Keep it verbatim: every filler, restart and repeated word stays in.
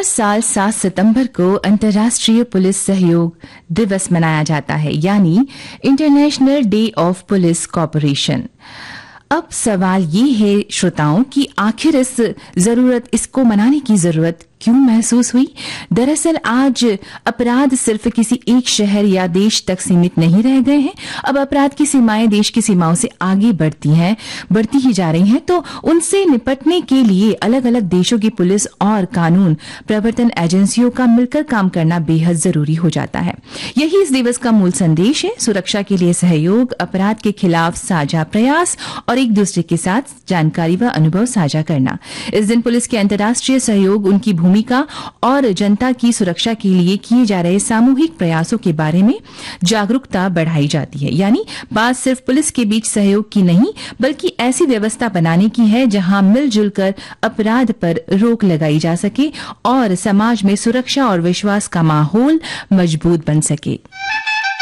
साल सात सितंबर को अंतर्राष्ट्रीय पुलिस सहयोग दिवस मनाया जाता है, यानी international day of police cooperation. अब सवाल ये है श्रोताओं कि आखिर इस जरूरत इसको मनाने की जरूरत क्यों महसूस हुई? दरअसल आज अपराध सिर्फ किसी एक शहर या देश तक सीमित नहीं रह गए हैं। अब अपराध की सीमाएं देश की सीमाओं से आगे बढ़ती हैं, बढ़ती ही जा रही हैं। तो उनसे निपटने के लिए अलग अलग देशों की पुलिस और कानून प्रवर्तन एजेंसियों का मिलकर काम करना बेहद जरूरी हो जाता है। यही इस दिवस का मूल संदेश है, सुरक्षा के लिए सहयोग, अपराध के खिलाफ साझा प्रयास और एक दूसरे के साथ जानकारी व अनुभव साझा करना। इस दिन पुलिस के अंतर्राष्ट्रीय सहयोग, उनकी भूमिका और जनता की सुरक्षा के लिए किए जा रहे सामूहिक प्रयासों के बारे में जागरूकता बढ़ाई जाती है। यानी बात सिर्फ पुलिस के बीच सहयोग की नहीं, बल्कि ऐसी व्यवस्था बनाने की है जहां मिलजुल कर अपराध पर रोक लगाई जा सके और समाज में सुरक्षा और विश्वास का माहौल मजबूत बन सके।